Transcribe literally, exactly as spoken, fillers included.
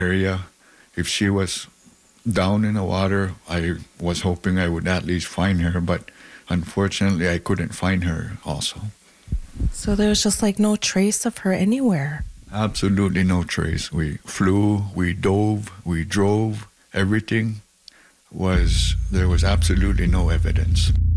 area. If she was down in the water, I was hoping I would at least find her, but unfortunately I couldn't find her also. So there was just like no trace of her anywhere? Absolutely no trace. We flew, we dove, we drove, everything was, there was absolutely no evidence.